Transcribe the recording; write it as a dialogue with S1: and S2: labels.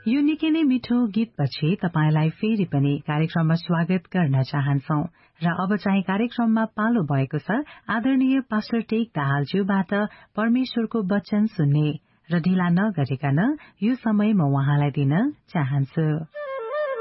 S1: यो निकै नै मिठो गीतपछि तपाईलाई फेरि पनि कार्यक्रममा स्वागत गर्न चाहन्छौ र अब चाहिँ कार्यक्रममा पालो भएको छ आदरणीय पास्टर टेक दाहालज्यूबाट परमेश्वरको वचन सुन्ने र ढिला नगरिकन यो समय म उहाँलाई दिन चाहन्छु।